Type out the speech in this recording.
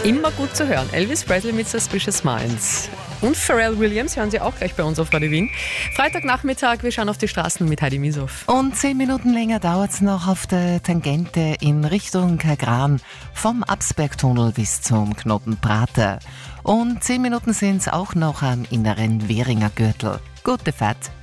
Immer gut zu hören. Elvis Presley mit Suspicious Minds. Und Pharrell Williams hören Sie auch gleich bei uns auf Radio Wien. Freitagnachmittag, wir schauen auf die Straßen mit Heidi Misow. Und 10 Minuten länger dauert es noch auf der Tangente in Richtung Kagran vom Absbergtunnel bis zum Knoten Prater. Und 10 Minuten sind es auch noch am inneren Währinger Gürtel. Gute Fahrt.